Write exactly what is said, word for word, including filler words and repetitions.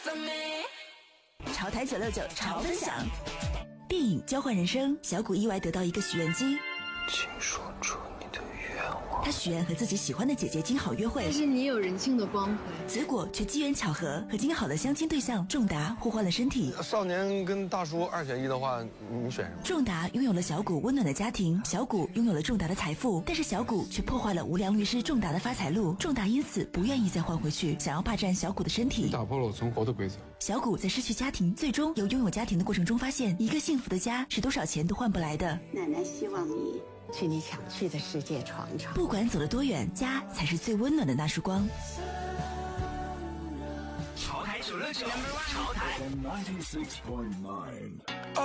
潮台九六九潮分享。电影《交换人生》，小谷意外得到一个许愿机， 请说出你的愿望。 他许愿和自己喜欢的姐姐金好约会， 但是你有人性的光辉， 结果却机缘巧合和金好的相亲对象仲达互换了身体。 少年跟大叔二选一的话，你选什么？ 仲达拥有了小谷温暖的家庭，小谷拥有了仲达的财富，但是小谷却破坏了无良律师仲达的发财路。仲达因此不愿意再换回去，想要霸占小谷的身体， 打破了我存活的规则。 小谷在失去家庭，最终由拥有家庭的过程中发现，一个幸福的家是多少钱都换不来的。 奶奶希望你去你想去的世界闯闯， 不管走得多远，家才是最温暖的那束光。 潮台九六九，潮台。